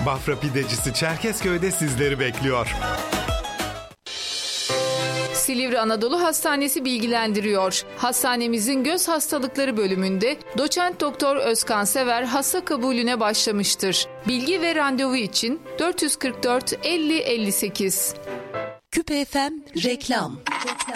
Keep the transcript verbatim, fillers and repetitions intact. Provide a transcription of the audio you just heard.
Bafra Pidecisi Çerkezköy'de sizleri bekliyor. Silivri Anadolu Hastanesi bilgilendiriyor. Hastanemizin göz hastalıkları bölümünde doçent doktor Özkan Sever hasta kabulüne başlamıştır. Bilgi ve randevu için dört yüz kırk dört elli elli sekiz. Küpe F M reklam.